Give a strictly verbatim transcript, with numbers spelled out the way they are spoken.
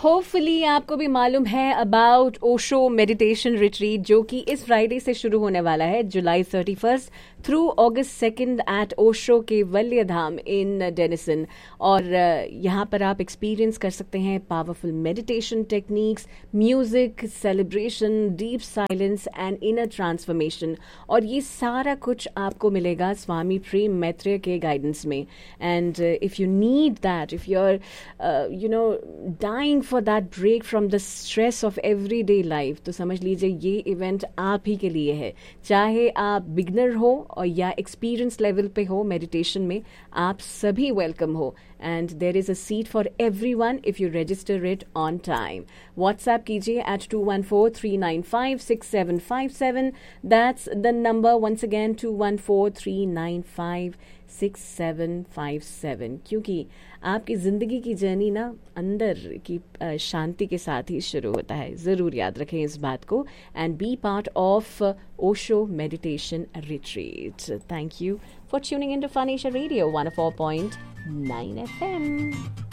Hopefully आपको भी मालूम है अबाउट ओशो मेडिटेशन रिट्रीट, जो कि इस फ्राइडे से शुरू होने वाला है, जुलाई थर्टी फर्स्ट थ्रू अगस्त सेकेंड एट ओशो के वल्य धाम इन डेनिसन। और यहाँ पर आप एक्सपीरियंस कर सकते हैं powerful meditation techniques, music, celebration, deep silence and inner transformation. और ये सारा कुछ आपको मिलेगा स्वामी प्रेम मैत्रेय के गाइडेंस में। And if you need that, if you are you know dying for that break from the stress of every day life, तो समझ लीजिए ये इवेंट आप ही के लिए है। चाहे आप बिगनर हो और या एक्सपीरियंस लेवल पे हो मेडिटेशन में, आप सभी वेलकम हो। And there is a seat for every one if you register it on time. WhatsApp कीजिए eight to one four three nine five six seven five seven. That's the number once again, to one four three nine five six seven five seven. क्योंकि आपकी ज़िंदगी की journey ना अंदर की शांति के साथ ही शुरू होता है। ज़रूर याद रखें इस बात को and B part of Osho meditation retreat. Thank you for tuning in to fun Asia radio one O four point nine F M.